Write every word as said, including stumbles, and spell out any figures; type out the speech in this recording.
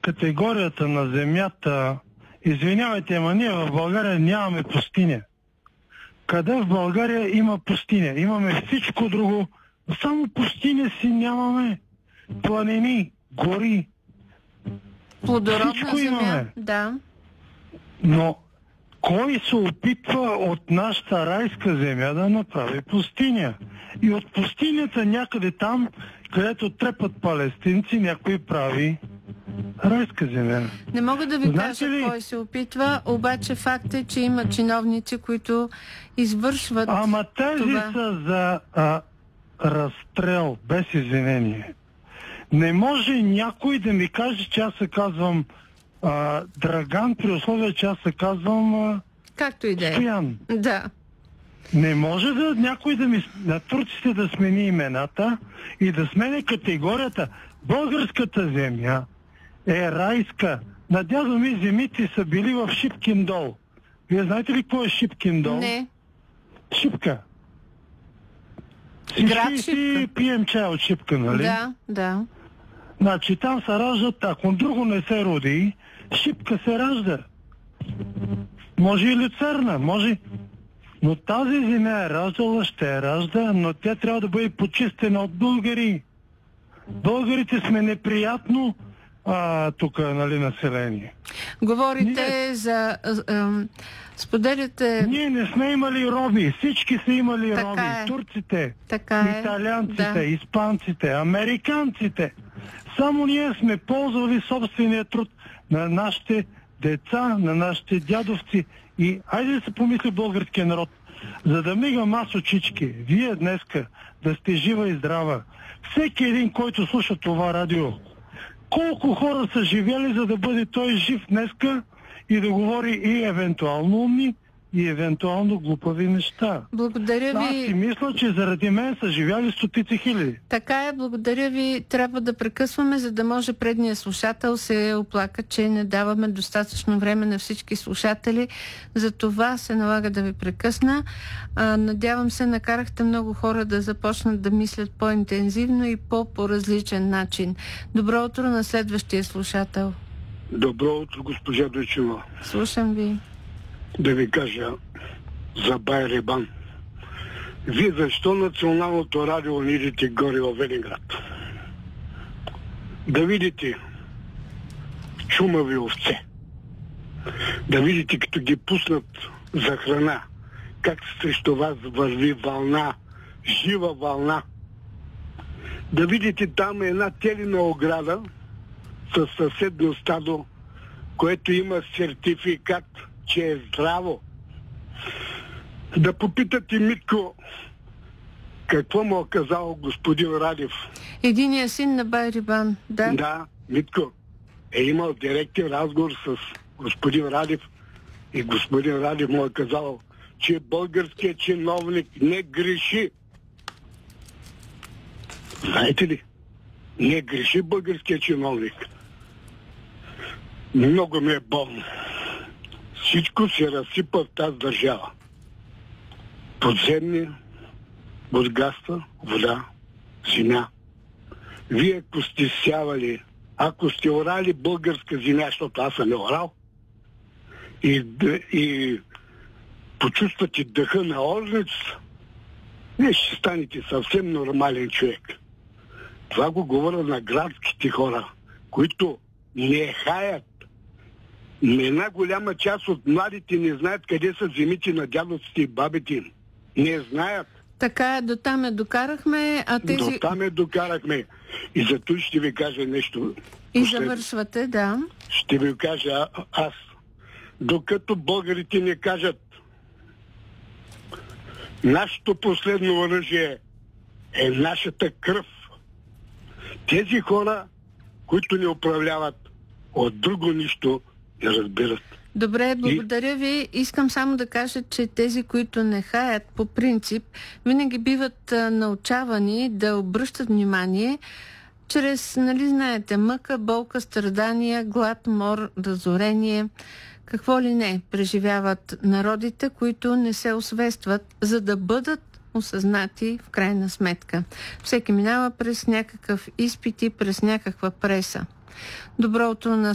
категорията на земята, извинявайте, ама ние в България нямаме пустиня. Къде в България има пустиня? Имаме всичко друго, само пустиня си нямаме. Планини, гори. Плодородна всичко земя, имаме. да. Но кой се опитва от нашата райска земя да направи пустиня? И от пустинята някъде там, където трепат палестинци, някой прави райска земя. Не мога да ви Знаете кажа ли? кой се опитва, обаче факт е, че има чиновници, които извършват Ама тези това. са за а, разстрел, без извинение. Не може някой да ми каже, че аз се казвам а, Драган, при условие, че аз се казвам а, Както и да е. Стоян. Да. Не може да някой да ми, на турците да смени имената и да смени категорията. Българската земя е райска. На дядо ми земите са били в Шипкин дол. Вие знаете ли какво е Шипкин дол? Не. Шипка. Град Всички си Шипка. пием чай от Шипка, нали? Да, да. Значи там се раждат, ако друго не се роди, Шипка се ражда. Може и Люцерна, може. Но тази земя е раждала, ще е ражда, но тя трябва да бъде почистена от българи. Българите сме неприятно а, тук, нали, население. Говорите Ние- за... а, а, споделяте... Ние не сме имали роби, всички са имали Така роби. е. Турците, Така е. италианците, Да. испанците, американците. Само ние сме ползвали собствения труд на нашите деца, на нашите дядовци. И айде да се помисли българския народ. За да мигам аз очички, вие днеска да сте жива и здрава, всеки един, който слуша това радио, колко хора са живели, за да бъде той жив днеска и да говори и евентуално умни, и евентуално глупави неща. Благодаря Аз си ви. мисля, че заради мен са живяли стотици хиляди. Така е, благодаря ви. Трябва да прекъсваме, за да може предният слушател се оплака, че не даваме достатъчно време на всички слушатели. За това се налага да ви прекъсна. А, надявам се, накарахте много хора да започнат да мислят по-интензивно и по-по-различен начин. Добро утро на следващия слушател. Добро утро, госпожа Дойчева. Слушам ви. Да ви кажа за Байребан. Вие защо националното радио не идете горе във Велинград? Да видите чумави овце. Да видите, като ги пуснат за храна, как срещу вас върви вълна, жива вълна. Да видите там една телина ограда със съседно стадо, което има сертификат, че е здраво. Да попитате Митко какво му е казал господин Радев. Единия син на Байрибан. Да. Да, Митко е имал директен разговор с господин Радев и господин Радев му е казал, че българският чиновник не греши. Знаете ли? Не греши българският чиновник. Много ми е болно. Всичко се разсипа в тази държава. Подземни, богатства, вода, земя. Вие ако сте сявали, ако сте орали българска земя, защото аз съм е орал, и, и почувствате дъха на орница, вие ще станете съвсем нормален човек. Това го говоря на градските хора, които не хаят. Една голяма част от младите не знаят къде са земите на дядовците и бабите им. Не знаят. Така е, до там я докарахме, а тези... До там я докарахме. И зато ще ви кажа нещо. И Послед... завършвате, да. Ще ви кажа а, аз. Докато българите не кажат, нашето последно оръжие е нашата кръв. Тези хора, които ни управляват, от друго нищо не разбират. Добре, благодаря ви. Искам само да кажа, че тези, които не хаят по принцип, винаги биват а, научавани да обръщат внимание чрез, нали знаете, мъка, болка, страдания, глад, мор, разорение, какво ли не преживяват народите, които не се освестват, за да бъдат осъзнати в крайна сметка. Всеки минава през някакъв изпит и през някаква преса. Добро утро на